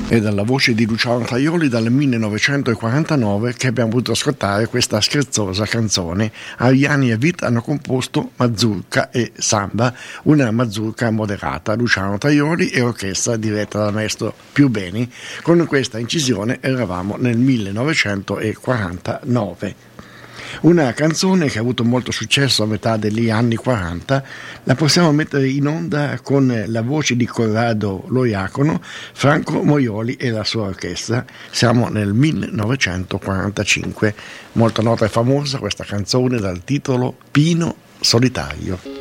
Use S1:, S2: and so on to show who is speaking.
S1: E dalla voce di Luciano Tajoli dal 1949 che abbiamo potuto ascoltare questa scherzosa canzone. Ariani e Vit hanno composto Mazurka e Samba, una mazurka moderata. Luciano Tajoli e orchestra diretta dal maestro Più Beni. Con questa incisione eravamo nel 1949. Una canzone che ha avuto molto successo a metà degli anni 40, la possiamo mettere in onda con la voce di Corrado Loiacono, Franco Moioli e la sua orchestra. Siamo nel 1945, molto nota e famosa questa canzone dal titolo Pino Solitario.